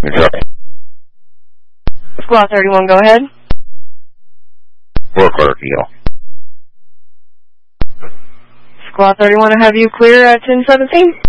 Squad 31, go ahead. 4 quarter kilo. Squad 31, I have you clear at 1017.